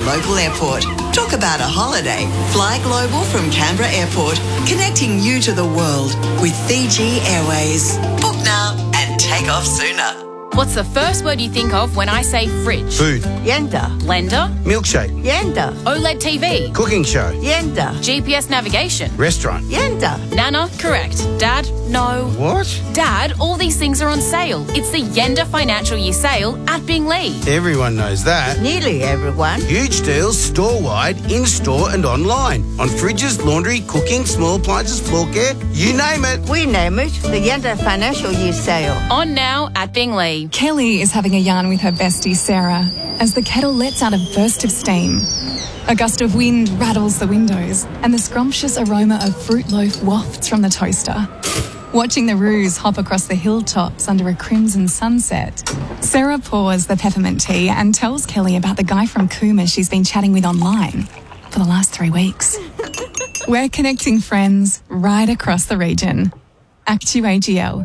local airport. Talk about a holiday. Fly global from Canberra Airport, connecting you to the world with Fiji Airways. Book now and take off sooner. What's the first word you think of when I say fridge? Food. Yenda. Blender? Milkshake. Yenda. OLED TV? Cooking show. Yenda. GPS navigation? Restaurant. Yenda. Nana? Correct. Dad? No. What? Dad, all these things are on sale. It's the Yenda Financial Year sale at Binglee. Everyone knows that. Nearly everyone. Huge deals store-wide, in-store and online. On fridges, laundry, cooking, small appliances, floor care, you name it. We name it the Yenda Financial Year Sale. On now at Binglee. Kelly is having a yarn with her bestie Sarah as the kettle lets out a burst of steam. A gust of wind rattles the windows and the scrumptious aroma of fruit loaf wafts from the toaster. Watching the roos hop across the hilltops under a crimson sunset, Sarah pours the peppermint tea and tells Kelly about the guy from Cooma she's been chatting with online for the last 3 weeks. We're connecting friends right across the region. ActuAGL.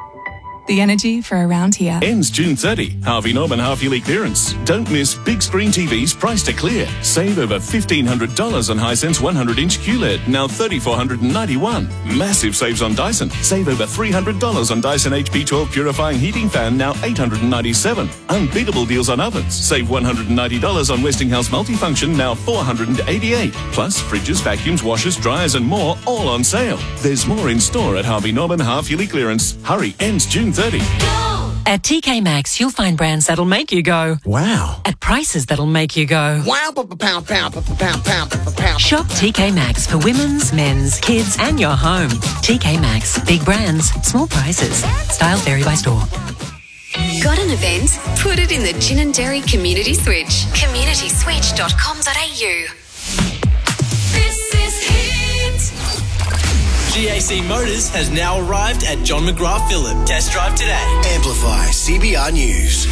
The energy for around here. Ends June 30. Harvey Norman half-yearly clearance. Don't miss big screen TVs priced to clear. Save over $1,500 on Hisense 100-inch QLED, now $3,491. Massive saves on Dyson. Save over $300 on Dyson HP12 purifying heating fan, now $897. Unbeatable deals on ovens. Save $190 on Westinghouse multifunction, now $488. Plus fridges, vacuums, washers, dryers and more, all on sale. There's more in store at Harvey Norman half-yearly clearance. Hurry, ends June 30. At TK Maxx, you'll find brands that'll make you go, Wow. at prices that'll make you go. Wow, pow, pow, pow, pow, pow. Shop TK Maxx for women's, men's, kids and your home. TK Maxx. Big brands, small prices. Styles vary by store. Got an event? Put it in the Gin and Dairy Community Switch. communityswitch.com.au. This is Hit. GAC Motors has now arrived at John McGrath Phillip. Test drive today. Amplify CBR News.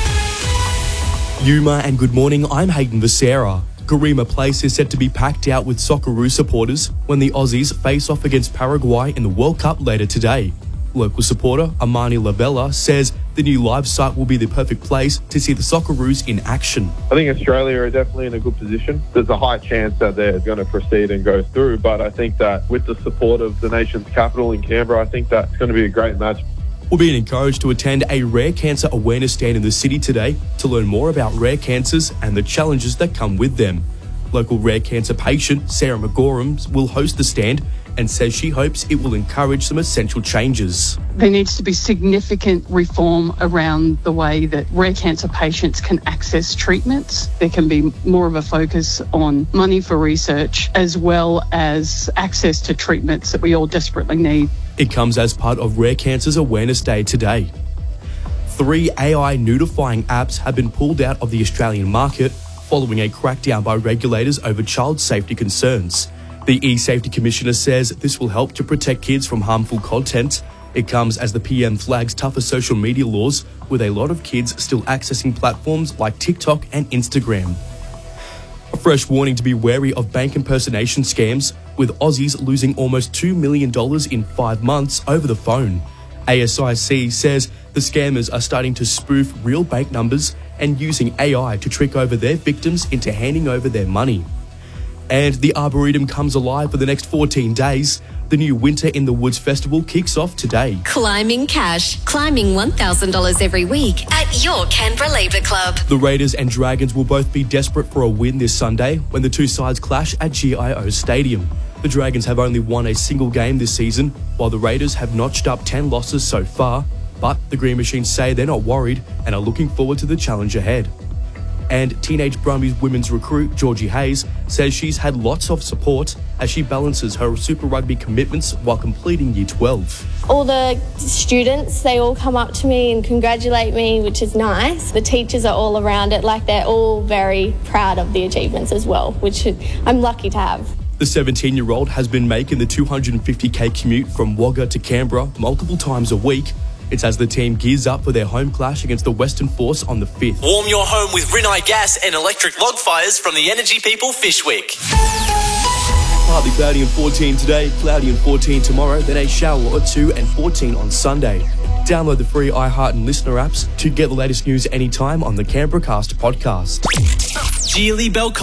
Yuma and good morning, I'm Hayden Becerra. Garima Place is set to be packed out with Socceroos supporters when the Aussies face off against Paraguay in the World Cup later today. Local supporter Amani Labella says the new live site will be the perfect place to see the Socceroos in action. I think Australia are definitely in a good position. There's a high chance that they're going to proceed and go through, but I think that with the support of the nation's capital in Canberra, I think that's going to be a great match. We're being encouraged to attend a rare cancer awareness stand in the city today to learn more about rare cancers and the challenges that come with them. Local rare cancer patient Sarah McGorham will host the stand and says she hopes it will encourage some essential changes. There needs to be significant reform around the way that rare cancer patients can access treatments. There can be more of a focus on money for research as well as access to treatments that we all desperately need. It comes as part of Rare Cancers Awareness Day today. 3 AI nudifying apps have been pulled out of the Australian market following a crackdown by regulators over child safety concerns. The eSafety Commissioner says this will help to protect kids from harmful content. It comes as the PM flags tougher social media laws, with a lot of kids still accessing platforms like TikTok and Instagram. A fresh warning to be wary of bank impersonation scams, with Aussies losing almost $2 million in 5 months over the phone. ASIC says the scammers are starting to spoof real bank numbers and using AI to trick over their victims into handing over their money. And the Arboretum comes alive for the next 14 days. The new Winter in the Woods Festival kicks off today. Climbing cash. Climbing $1,000 every week at your Canberra Labour Club. The Raiders and Dragons will both be desperate for a win this Sunday when the two sides clash at GIO Stadium. The Dragons have only won a single game this season, while the Raiders have notched up 10 losses so far. But the Green Machines say they're not worried and are looking forward to the challenge ahead. And Teenage Brumbies women's recruit Georgie Hayes says she's had lots of support as she balances her Super Rugby commitments while completing Year 12. All the students, they all come up to me and congratulate me, which is nice. The teachers are all around it, like they're all very proud of the achievements as well, which I'm lucky to have. The 17-year-old has been making the 250k commute from Wagga to Canberra multiple times a week. It's as the team gears up for their home clash against the Western Force on the 5th. Warm your home with Rinnai gas and electric log fires from the Energy People Fishwick. Partly cloudy and 14 today, cloudy and 14 tomorrow, then a shower or 2 and 14 on Sunday. Download the free iHeart and Listener apps to get the latest news anytime on the Canberra Cast podcast. Geely Bell